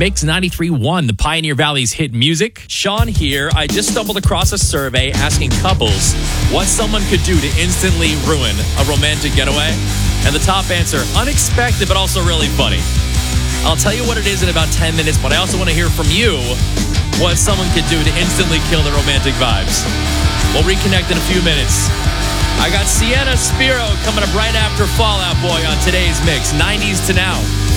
Mix 93.1, the Pioneer Valley's hit music. Sean here. I just stumbled across a survey asking couples what someone could do to instantly ruin a romantic getaway. And the top answer, unexpected but also really funny. I'll tell you what it is in about 10 minutes, but I also want to hear from you what someone could do to instantly kill the romantic vibes. We'll reconnect in a few minutes. I got Sienna Spiro coming up right after Fall Out Boy on today's mix, 90s to now.